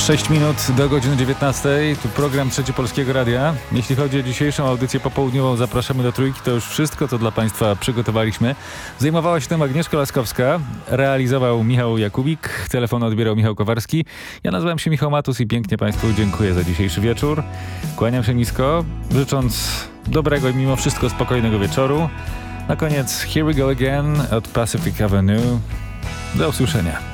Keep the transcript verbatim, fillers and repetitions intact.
sześć minut do godziny dziewiętnastej. Tu program Trzecie Polskiego Radia. Jeśli chodzi o dzisiejszą audycję popołudniową, zapraszamy do Trójki. To już wszystko, co dla Państwa przygotowaliśmy. Zajmowała się tym Agnieszka Laskowska, realizował Michał Jakubik, telefon odbierał Michał Kowarski. Ja nazywam się Michał Matus i pięknie Państwu dziękuję za dzisiejszy wieczór. Kłaniam się nisko, życząc dobrego i mimo wszystko spokojnego wieczoru. Na koniec Here We Go Again od Pacific Avenue. Do usłyszenia.